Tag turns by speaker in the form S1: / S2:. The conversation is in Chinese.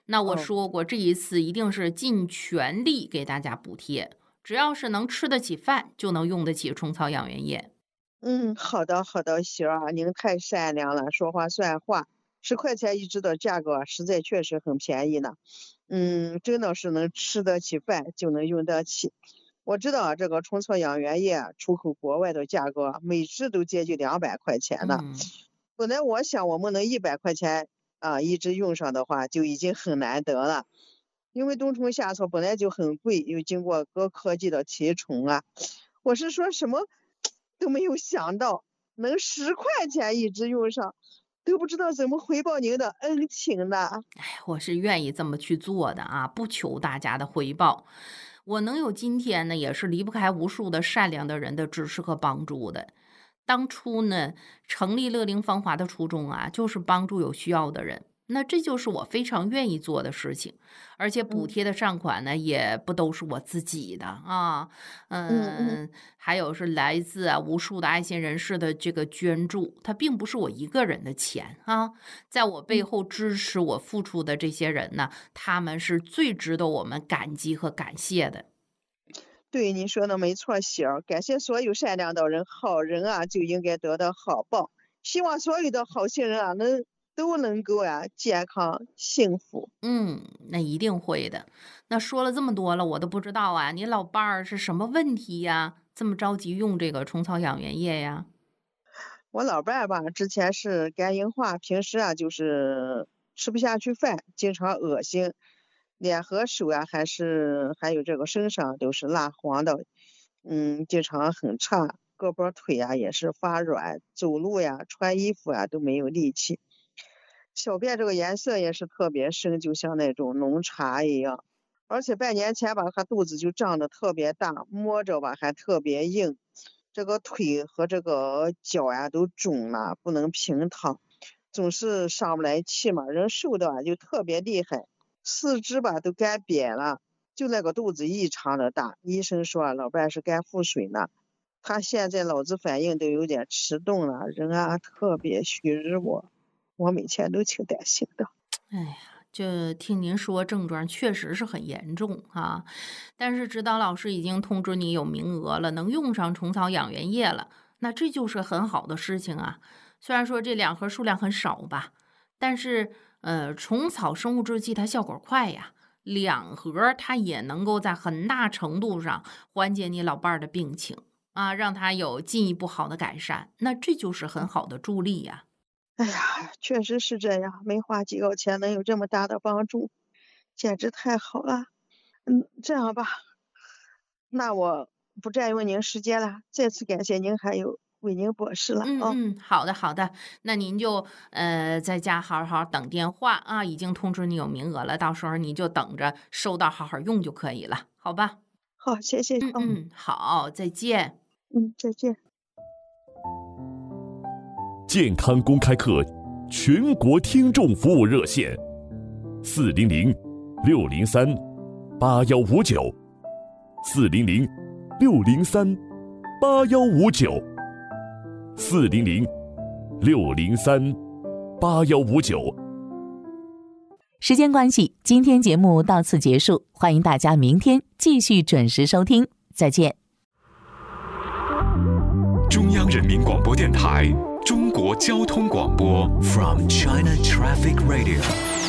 S1: 那我
S2: 哦，
S1: 说过，这一次一定是尽全力给大家补贴，只要是能吃得起饭，就能用得起虫草养元液。
S2: 好的好的，喜儿啊，您太善良了，说话算话。10块钱一支的价格实在确实很便宜呢。真的是能吃得起饭就能用得起。我知道啊这个虫草养元液啊出口国外的价格每支都接近200块钱呢。
S1: 嗯。
S2: 本来我想我们能100块钱啊一支用上的话就已经很难得了，因为冬虫夏草本来就很贵，又经过高科技的提纯啊。我是说什么都没有想到能10块钱一支用上，都不知道怎么回报您的恩情呢。
S1: 我是愿意这么去做的啊，不求大家的回报。我能有今天呢，也是离不开无数的善良的人的支持和帮助的。当初呢，成立乐龄芳华的初衷啊，就是帮助有需要的人。那这就是我非常愿意做的事情，而且补
S2: 嗯
S1: 贴的善款呢，也不都是我自己的啊，
S2: 嗯嗯
S1: 还有是来自无数的爱心人士的这个捐助，它并不是我一个人的钱啊，在我背
S2: 嗯。
S1: 后支持我付出的这些人呢，他们是最值得我们感激和感谢的。
S2: 对，你说的没错，喜儿，感谢所有善良的人，好人啊就应该得到好报。希望所有的好心人啊，都能够健康幸福。
S1: 那一定会的。那说了这么多了，我都不知道啊，你老伴儿是什么问题呀？这么着急用这个虫草养元液呀？
S2: 我老伴儿吧，之前是肝硬化，平时就是吃不下去饭，经常恶心，脸和手还有这个身上都是蜡黄的，经常很差，胳膊腿也是发软，走路穿衣服都没有力气。小便这个颜色也是特别深，就像那种浓茶一样。而且半年前吧，他肚子就胀得特别大，摸着吧还特别硬，这个腿和这个脚都肿了，不能平躺，总是上不来气嘛，人瘦的就特别厉害，四肢吧都干瘪了，就那个肚子异常的大。医生说老伴是肝腹水呢，他现在脑子反应都有点迟钝了，人特别虚弱，我每天都挺担心的。
S1: 哎呀，就听您说症状确实是很严重啊，但是指导老师已经通知你有名额了，能用上虫草养元液了，那这就是很好的事情啊。虽然说这2盒数量很少吧，但是虫草生物制剂它效果快呀，2盒它也能够在很大程度上缓解你老伴儿的病情啊，让他有进一步好的改善，那这就是很好的助力呀。
S2: 哎呀，确实是这样，没花几个钱能有这么大的帮助，简直太好了。这样吧，那我不占用您时间了，再次感谢您还有伟宁博士了啊。
S1: 好的好的，那您就在家好好等电话啊，已经通知你有名额了，到时候你就等着收到好好用就可以了，好吧？
S2: 好，谢谢啊。
S1: 好，再见。
S2: 再见。
S3: 健康公开课全国听众服务热线400-603-8159，400-603-8159。
S4: 时间关系，今天节目到此结束，欢迎大家明天继续准时收听，再见。
S5: 中央人民广播电台中国交通广播
S6: From China Traffic Radio